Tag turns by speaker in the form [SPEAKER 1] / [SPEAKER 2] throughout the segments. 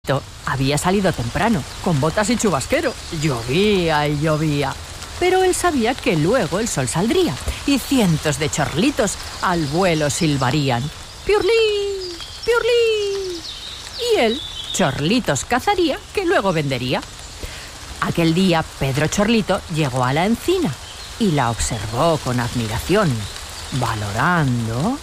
[SPEAKER 1] Había salido temprano, con botas y chubasquero. Llovía y llovía. Pero él sabía que luego el sol saldría y cientos de chorlitos al vuelo silbarían. ¡Piurlí! ¡Piurlí! Y él chorlitos cazaría que luego vendería. Aquel día Pedro Chorlito llegó a la encina y la observó con admiración, valorando,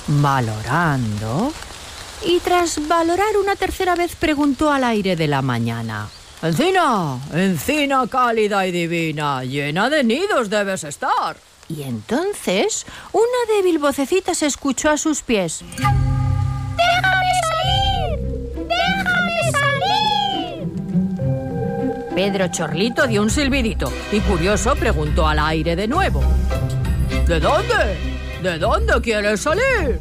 [SPEAKER 1] y tras valorar una tercera vez preguntó al aire de la mañana: «Encina, encina cálida y divina, llena de nidos debes estar». Y entonces una débil vocecita se escuchó a sus pies: «¡Déjame salir! ¡Déjame salir!». Pedro Chorlito dio un silbidito y curioso preguntó al aire de nuevo: «¿De dónde? ¿De dónde quieres salir?».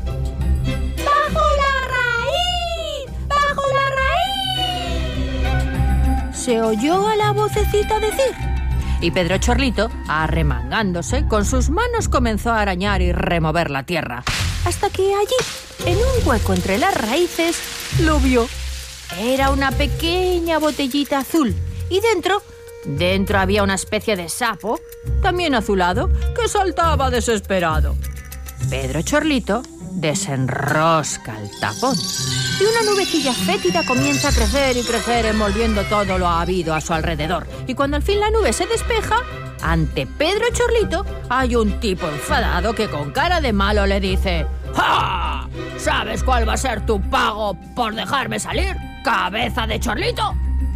[SPEAKER 1] Se oyó a la vocecita decir. Y Pedro Chorlito, arremangándose, con sus manos comenzó a arañar y remover la tierra, hasta que allí, en un hueco entre las raíces, lo vio. Era una pequeña botellita azul, y dentro había una especie de sapo, también azulado, que saltaba desesperado. Pedro Chorlito desenrosca el tapón y una nubecilla fétida comienza a crecer y crecer, envolviendo todo lo habido a su alrededor. Y cuando al fin la nube se despeja, ante Pedro Chorlito hay un tipo enfadado que con cara de malo le dice: «¡Ja! ¿Sabes cuál va a ser tu pago por dejarme salir, cabeza de chorlito?».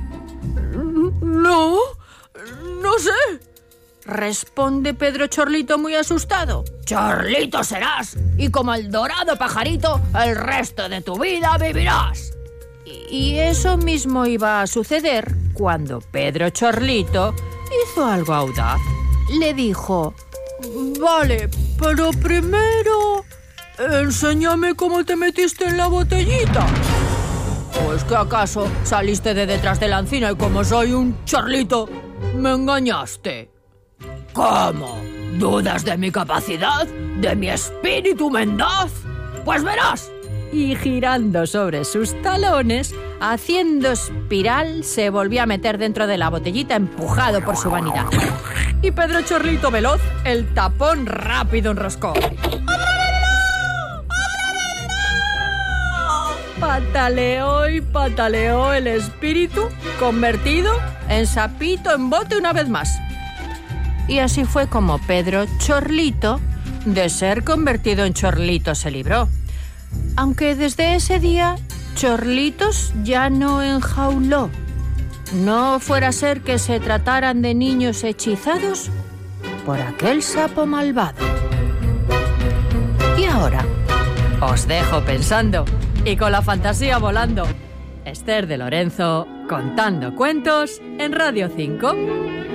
[SPEAKER 1] «No sé», responde Pedro Chorlito muy asustado. «Chorlito serás, y como el dorado pajarito, el resto de tu vida vivirás». Y eso mismo iba a suceder cuando Pedro Chorlito hizo algo audaz. Le dijo: «Vale, pero primero enséñame cómo te metiste en la botellita». «¿Pues que acaso saliste de detrás de la encina y como soy un chorlito, me engañaste?» «¿Cómo? ¿Dudas de mi capacidad? ¿De mi espíritu mendaz? Pues verás». Y girando sobre sus talones, haciendo espiral, se volvió a meter dentro de la botellita, empujado por su vanidad. Y Pedro Chorlito veloz, el tapón rápido enroscó. Pataleó y pataleó el espíritu, convertido en sapito en bote una vez más. Y así fue como Pedro Chorlito, de ser convertido en chorlito, se libró. Aunque desde ese día, chorlitos ya no enjauló. No fuera a ser que se trataran de niños hechizados por aquel sapo malvado. Y ahora, os dejo pensando y con la fantasía volando. Esther de Lorenzo, contando cuentos en Radio 5.